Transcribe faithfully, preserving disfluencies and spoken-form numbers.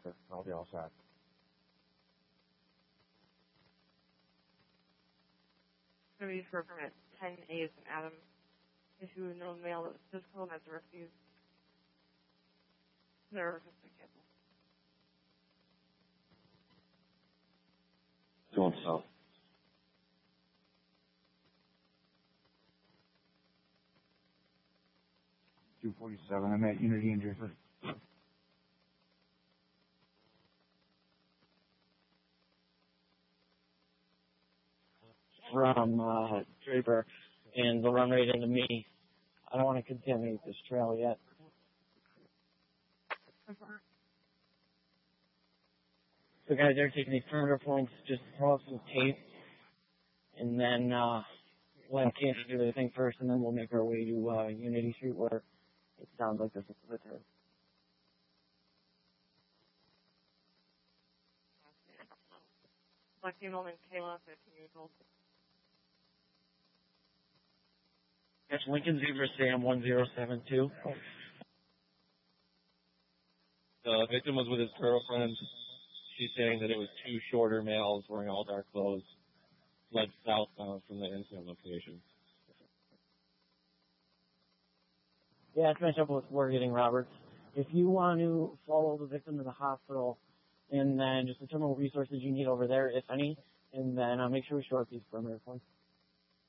officer. I'll be all set. Maybe for permit ten A is an Adam. Issue no mail that was physical and has to refuse. Never refused to cancel. Going south. two forty-seven, I'm at Unity in Draper. From uh, Draper, and they'll run right into me. I don't want to contaminate this trail yet. So guys, they're taking these perimeter points, just throw up some tape, and then uh, we'll have Kansas do their thing first, and then we'll make our way to uh, Unity Street where it sounds like this is with her. Black female named Kayla, fifteen years old. That's Lincoln Zebra Sam one zero seven two. The victim was with his girlfriend. She's saying that it was two shorter males wearing all dark clothes, fled southbound from the incident location. Yeah, that's matched up with what we're getting, Robert. If you want to follow the victim to the hospital, and then just determine what resources you need over there, if any, and then uh, make sure we show up these perimeter points.